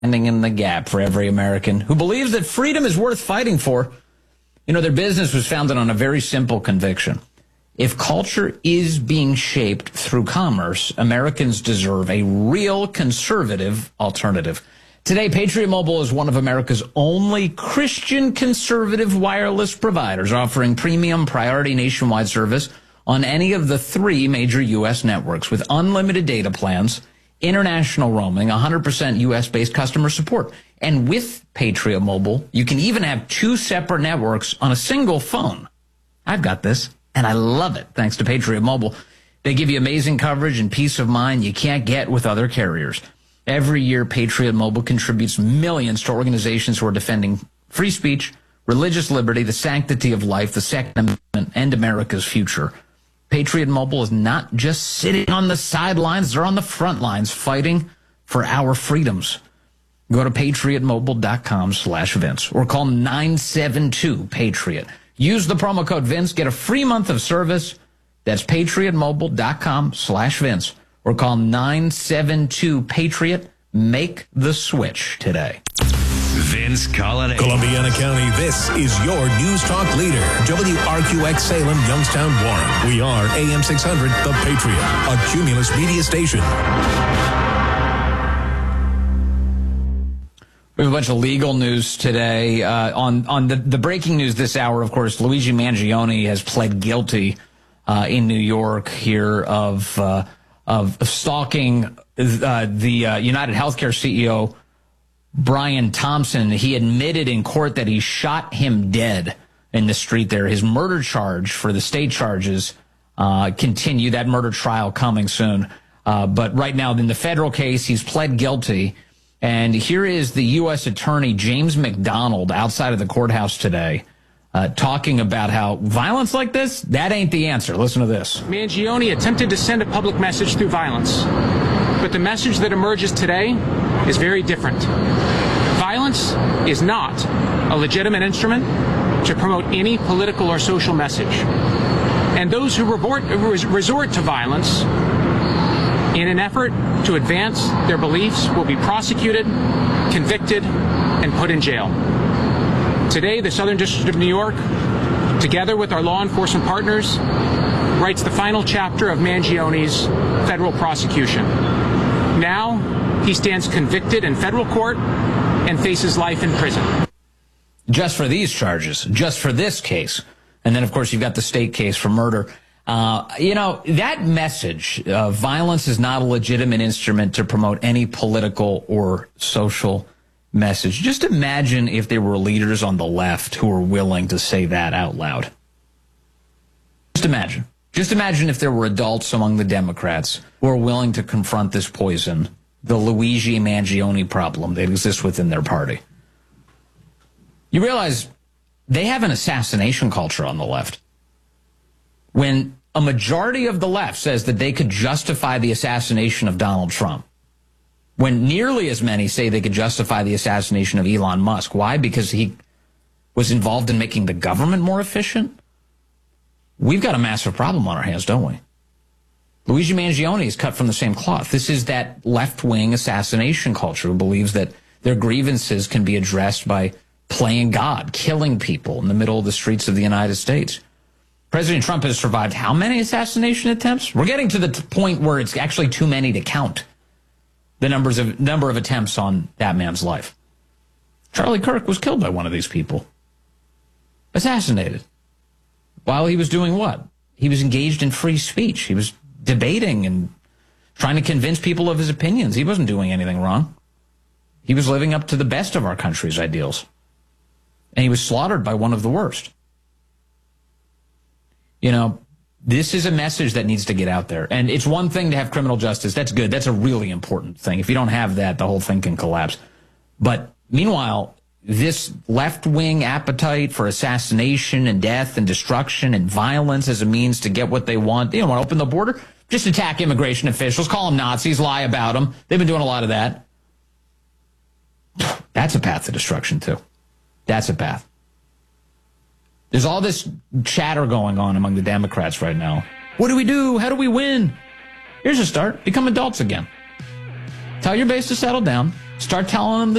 standing in the gap for every American who believes that freedom is worth fighting for. You know, their business was founded on a very simple conviction. If culture is being shaped through commerce, Americans deserve a real conservative alternative. Today, Patriot Mobile is one of America's only Christian conservative wireless providers, offering premium priority nationwide service on any of the 3 major U.S. networks with unlimited data plans, international roaming, 100% U.S.-based customer support. And with Patriot Mobile, you can even have 2 separate networks on a single phone. I've got this, and I love it, thanks to Patriot Mobile. They give you amazing coverage and peace of mind you can't get with other carriers. Every year, Patriot Mobile contributes millions to organizations who are defending free speech, religious liberty, the sanctity of life, the Second Amendment, and America's future. Patriot Mobile is not just sitting on the sidelines, they're on the front lines fighting for our freedoms. Go to patriotmobile.com/Vince or call 972-PATRIOT. Use the promo code Vince, get a free month of service. That's patriotmobile.com/Vince or call 972-PATRIOT. Make the switch today. Vince Colonnade. Columbiana County, this is your News Talk leader. WRQX Salem, Youngstown, Warren. We are AM 600, The Patriot, a Cumulus media station. We have a bunch of legal news today. On the breaking news this hour, of course, Luigi Mangione has pled guilty in New York here of stalking the United Healthcare CEO, Brian Thompson. He admitted in court that he shot him dead in the street there. His murder charge for the state charges continue. That murder trial coming soon. But right now in the federal case, he's pled guilty. And here is the U.S. Attorney James McDonald outside of the courthouse today talking about how violence like this, that ain't the answer. Listen to this. Mangione attempted to send a public message through violence. But the message that emerges today is very different. Violence is not a legitimate instrument to promote any political or social message. And those who resort to violence in an effort to advance their beliefs will be prosecuted, convicted, and put in jail. Today, the Southern District of New York, together with our law enforcement partners, writes the final chapter of Mangione's federal prosecution. Now, he stands convicted in federal court and faces life in prison. Just for these charges, just for this case. And then, of course, you've got the state case for murder. You know, that message, violence is not a legitimate instrument to promote any political or social message. Just imagine if there were leaders on the left who were willing to say that out loud. Just imagine. Just imagine if there were adults among the Democrats who are willing to confront this poison, the Luigi Mangione problem that exists within their party. You realize they have an assassination culture on the left. When a majority of the left says that they could justify the assassination of Donald Trump, when nearly as many say they could justify the assassination of Elon Musk. Why? Because he was involved in making the government more efficient? We've got a massive problem on our hands, don't we? Luigi Mangione is cut from the same cloth. This is that left-wing assassination culture who believes that their grievances can be addressed by playing God, killing people in the middle of the streets of the United States. President Trump has survived how many assassination attempts? We're getting to the point where it's actually too many to count the number of attempts on that man's life. Charlie Kirk was killed by one of these people. Assassinated. While he was doing what? He was engaged in free speech. He was debating and trying to convince people of his opinions. He wasn't doing anything wrong. He was living up to the best of our country's ideals. And he was slaughtered by one of the worst. You know, this is a message that needs to get out there. And it's one thing to have criminal justice. That's good. That's a really important thing. If you don't have that, the whole thing can collapse. But meanwhile, this left-wing appetite for assassination and death and destruction and violence as a means to get what they want. They don't want to open the border. Just attack immigration officials, call them Nazis, lie about them. They've been doing a lot of that. That's a path to destruction, too. That's a path. There's all this chatter going on among the Democrats right now. What do we do? How do we win? Here's a start. Become adults again. Tell your base to settle down. Start telling them the